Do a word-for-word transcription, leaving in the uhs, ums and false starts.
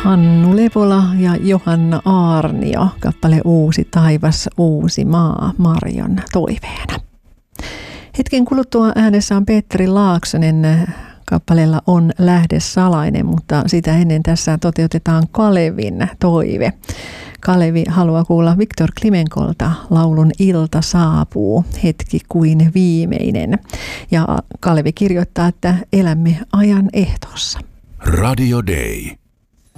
Hannu Lepola ja Johanna Aarnio, kappale Uusi taivas, uusi maa, Marion toiveena. Hetken kuluttua äänessä on Petteri Laaksonen. Kappaleella On lähde salainen, mutta sitä ennen tässä toteutetaan Kalevin toive. Kalevi haluaa kuulla Viktor Klimenkolta laulun Ilta saapuu, hetki kuin viimeinen. Ja Kalevi kirjoittaa, että elämme ajan ehtoossa. Radio Day.